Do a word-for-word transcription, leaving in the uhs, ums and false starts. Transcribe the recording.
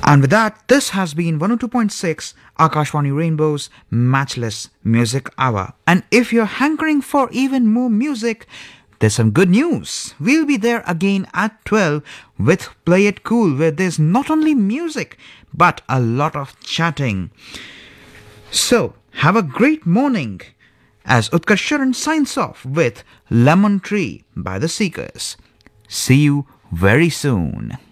And with that, this has been one oh two point six Akashwani Rainbow's Matchless Music Hour. And if you're hankering for even more music, there's some good news. We'll be there again at twelve with Play It Cool, where there's not only music, but a lot of chatting. So, have a great morning as Utkarsh Sharan signs off with Lemon Tree by The Seekers. See you very soon.